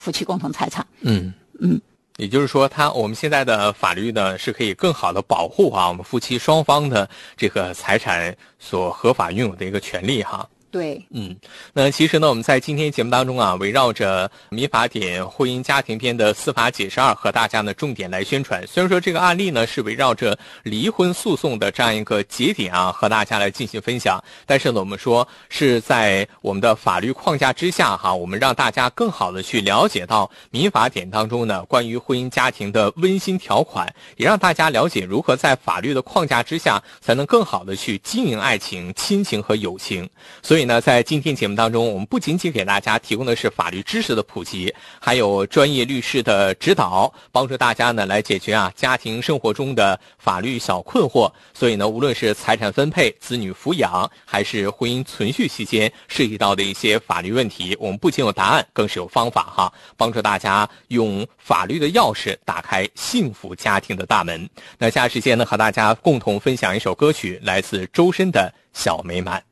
夫妻共同财产。 也就是说，我们现在的法律呢是可以更好的保护我们夫妻双方的这个财产所合法拥有的一个权利哈。 对， 那其实呢，我们在今天节目当中啊，围绕着民法典婚姻家庭篇的司法解释2和大家呢重点来宣传。虽然说这个案例呢是围绕着离婚诉讼的这样一个节点啊，和大家来进行分享，但是呢，我们说是在我们的法律框架之下哈，我们让大家更好的去了解到民法典当中呢关于婚姻家庭的温馨条款，也让大家了解如何在法律的框架之下才能更好的去经营爱情、亲情和友情。所以呢，在今天节目当中，我们不仅仅给大家提供的是法律知识的普及，还有专业律师的指导，帮助大家呢来解决家庭生活中的法律小困惑。所以呢，无论是财产分配、子女抚养，还是婚姻存续期间涉及到的一些法律问题，我们不仅有答案，更是有方法哈，帮助大家用法律的钥匙打开幸福家庭的大门。那下时间呢，和大家共同分享一首歌曲，来自周深的《小美满》。